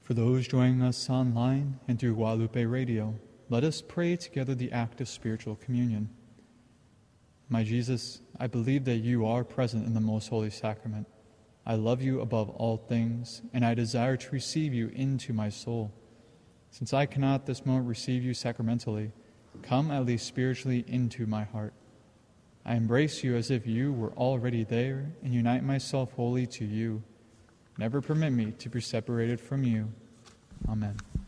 For those joining us online and through Guadalupe Radio, let us pray together the act of spiritual communion. My Jesus, I believe that you are present in the most holy sacrament. I love you above all things, and I desire to receive you into my soul. Since I cannot this moment receive you sacramentally, come at least spiritually into my heart. I embrace you as if you were already there and unite myself wholly to you. Never permit me to be separated from you. Amen.